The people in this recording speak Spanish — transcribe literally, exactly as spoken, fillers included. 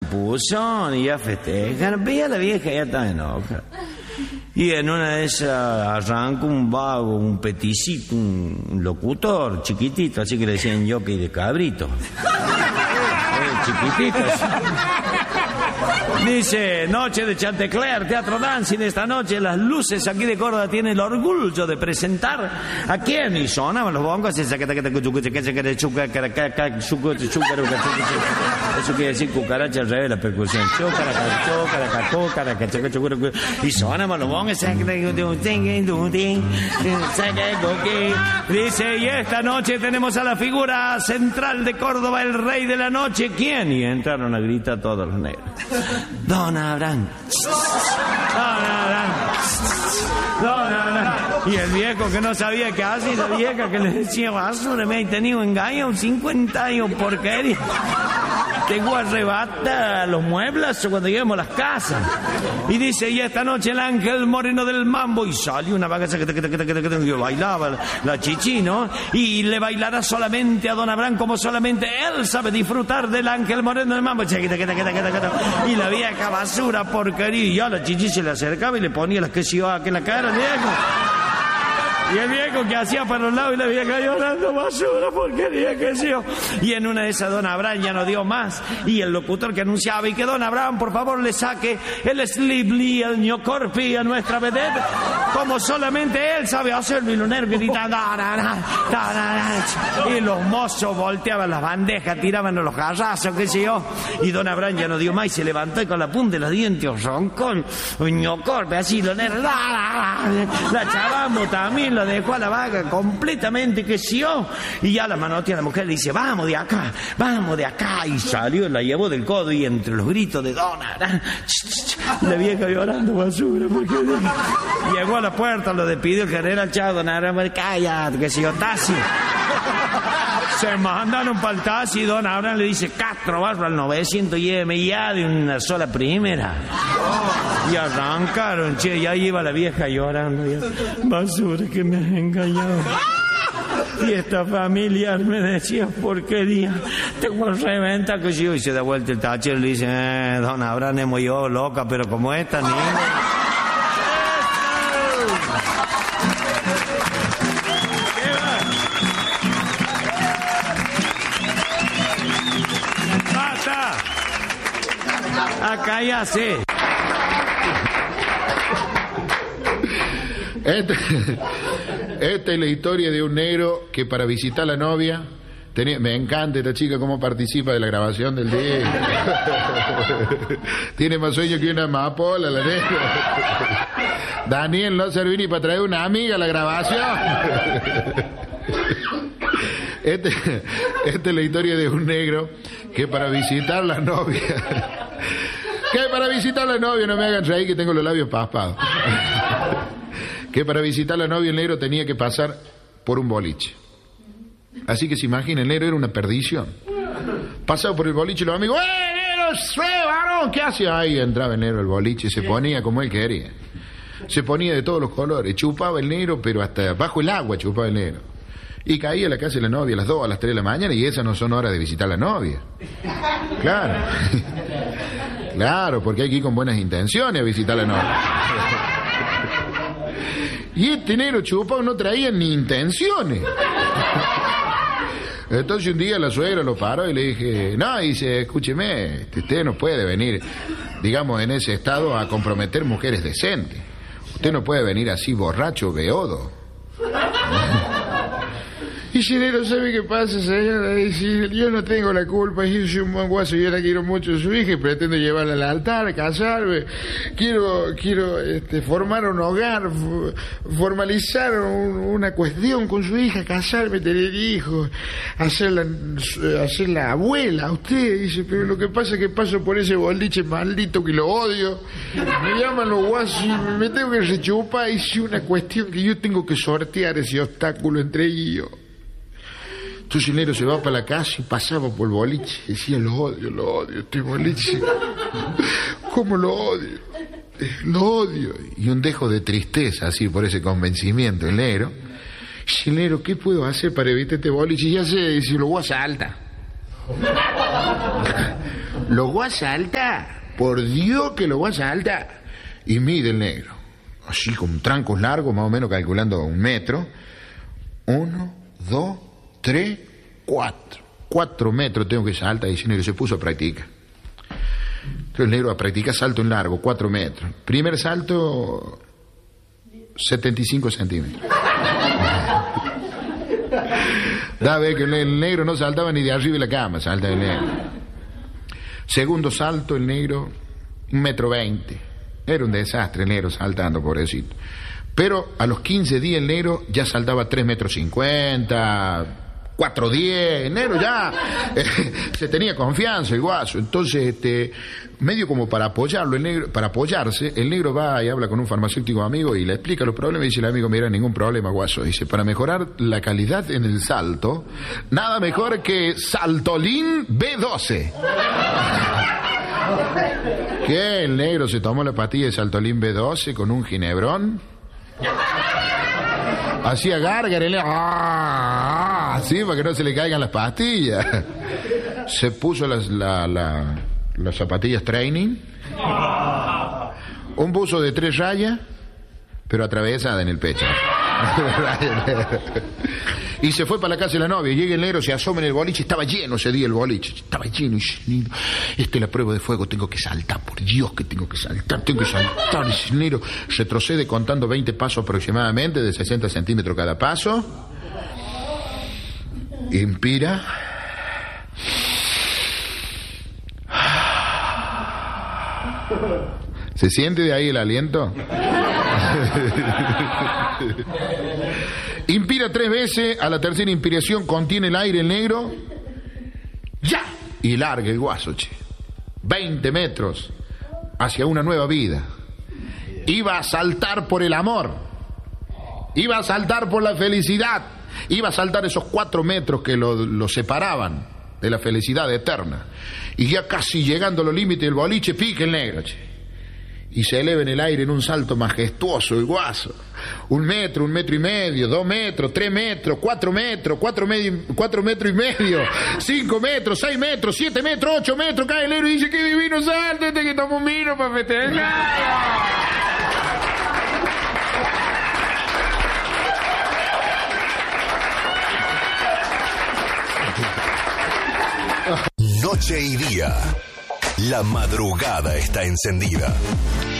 chapuzón y ya festejan. Veía a la vieja, ya está enojada. Y en una de esas arranca un vago, un peticito, un locutor chiquitito, así que le decían jockey de cabrito. Eh, chiquitito. Dice, noche de Chantecler, Teatro Dancing. Esta noche las luces aquí de Córdoba tienen el orgullo de presentar a quién. Y sonaban los bongos. Eso quiere decir cucaracha al revés de la percusión. Y sonaban los bongos. Dice, y esta noche tenemos a la figura central de Córdoba, el rey de la noche. ¿Quién? Y entraron a gritar todos los negros. Don Abraham. Don Abraham. Don Abraham. Y el viejo que no sabía qué hacer, y la vieja que le decía, basura, me he tenido engaño, cincuenta años porquería. Te voy a arrebatar los muebles cuando lleguemos a las casas. Y dice, y esta noche el ángel moreno del mambo. Y salió una vaca que bailaba la chichi, ¿no? Y le bailará solamente a Don Abraham como solamente él sabe disfrutar del ángel moreno del mambo. Y la vieja basura, porquería. Y ya la chichi se le acercaba y le ponía las que se iba aquí en la cara, viejo. Y el viejo que hacía para los lados y la vieja llorando, basura, porquería, que sé yo. Y en una de esas Don Abraham ya no dio más. Y el locutor que anunciaba, y que Don Abraham por favor le saque el sliply, el ñocorpi a nuestra vedette, como solamente él sabe hacerlo. Y los nervios gritando, y los mozos volteaban las bandejas, tiraban los jarrazos, qué sé yo. Y Don Abraham ya no dio más y se levantó y con la punta de los dientes roncó el ñocorpi, así los nervios. La chavamo también lo dejó a la vaga completamente, que sí, oh. Y ya la manotea a la mujer le dice, vamos de acá, vamos de acá. Y salió, la llevó del codo y entre los gritos de Don Abraham, la vieja llorando, basura, porque llegó a la puerta, lo despidió el general, chao, Don Abraham, cállate, que sí, yo, taxi. Se mandaron para el taxi y Don Abraham le dice, Castro, barro al novecientos, lléveme ya de una sola primera. Y arrancaron, che, ya iba la vieja llorando. Ya. Basura, que me has engañado. Y esta familiar me decía, porquería, te voy a reventar, que yo. Y se da vuelta el taxi y le dice, eh, Don Abraham, hemos yo loca, pero como esta niña. Acá ya sé. Esta, esta es la historia de un negro que para visitar a la novia tenía, me encanta esta chica cómo participa de la grabación del día. Tiene más sueño que una amapola la negra. Daniel no serví ni para traer una amiga a la grabación. Este, esta es la historia de un negro que para visitar a la novia, que para visitar a la novia, no me hagan reír que tengo los labios paspados, que para visitar a la novia el negro tenía que pasar por un boliche. Así que se imagina, el negro era una perdición. Pasaba por el boliche y los amigos, ¡eh, negro, eh, varón! ¿Qué hace? Ahí entraba el negro al boliche y se ponía como él quería. Se ponía de todos los colores, chupaba el negro, pero hasta bajo el agua chupaba el negro. Y caía a la casa de la novia a las dos, a las tres de la mañana, y esas no son horas de visitar a la novia. Claro. Claro, porque hay que ir con buenas intenciones a visitar a la novia. Y este negro chupado no traía ni intenciones. Entonces un día la suegra lo paró y le dije, no, dice, escúcheme, usted no puede venir, digamos, en ese estado a comprometer mujeres decentes. Usted no puede venir así borracho, beodo. Y si no sabe qué pasa, señora, dice, yo no tengo la culpa, yo soy un buen guaso, yo la quiero mucho a su hija y pretendo llevarla al altar, casarme, quiero quiero este, formar un hogar, formalizar un, una cuestión con su hija, casarme, tener hijos, hacerla, hacerla abuela. Usted dice, pero lo que pasa es que paso por ese boliche maldito que lo odio, me llaman los guasos y me tengo que rechupar, y es una cuestión que yo tengo que sortear ese obstáculo entre ellos. Entonces el negro se va para la casa y pasaba por el boliche. Decía, lo odio, lo odio, este boliche. ¿Cómo lo odio? Lo odio. Y un dejo de tristeza, así por ese convencimiento, el negro. Y el negro, ¿qué puedo hacer para evitar este boliche? Y ya sé, si lo voy a saltar. Lo voy a saltar. Por Dios que lo voy a saltar. Y mide el negro. Así con trancos largos, más o menos calculando un metro. Uno, dos, tres, cuatro. Cuatro metros tengo que saltar. Y ese negro se puso a practicar. Entonces el negro a practicar salto en largo, cuatro metros. Primer salto, setenta y cinco centímetros. Da ver que el negro no saltaba ni de arriba de la cama, salta el negro. Segundo salto, el negro, un metro veinte. Era un desastre el negro saltando, pobrecito. Pero a los quince días el negro ya saltaba tres metros cincuenta, cuatro diez, el negro ya eh, se tenía confianza el guaso. Entonces, este, medio como para apoyarlo, el negro, para apoyarse, el negro va y habla con un farmacéutico amigo y le explica los problemas y dice el amigo, mira, ningún problema, guaso. Dice, para mejorar la calidad en el salto, nada mejor que Saltolín B doce. Que el negro se tomó la pastilla de Saltolín B doce con un ginebrón. Hacía gárgara, el negro, ¡ah! Así para que no se le caigan las pastillas. Se puso las, la, la, las zapatillas training. Un buzo de tres rayas, pero atravesada en el pecho. Y se fue para la casa de la novia. Llega el negro, se asoma en el boliche. Estaba lleno ese día el boliche. Estaba lleno. Y esta es la prueba de fuego. Tengo que saltar. Por Dios que tengo que saltar. Tengo que saltar. Ese negro retrocede contando veinte pasos aproximadamente, de sesenta centímetros cada paso. Inspira. ¿Se siente de ahí el aliento? Inspira tres veces. A la tercera inspiración contiene el aire el negro. ¡Ya! Y larga el guaso, che. veinte metros hacia una nueva vida. Iba a saltar por el amor. Iba a saltar por la felicidad. Iba a saltar esos cuatro metros que lo, lo separaban de la felicidad eterna. Y ya casi llegando a los límites del boliche, pica el negro, che. Y se eleva en el aire en un salto majestuoso el guaso. Un metro, un metro y medio, dos metros, tres metros, cuatro metros, cuatro, medio, cuatro metros y medio, cinco metros, seis metros, siete metros, ocho metros. Cae el negro y dice, qué divino salto este, que tomo un vino para festejar. Noche y día. La madrugada está encendida.